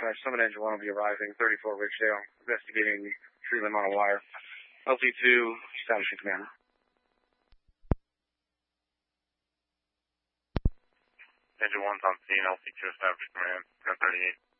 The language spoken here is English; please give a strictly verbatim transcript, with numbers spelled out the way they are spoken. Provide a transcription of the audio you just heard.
dispatch. Summit Engine one will be arriving, thirty-four Ridgedale, investigating tree limb on a wire. L T two, establishing command. Engine one's on scene, L T two establishing command, ten thirty-eight.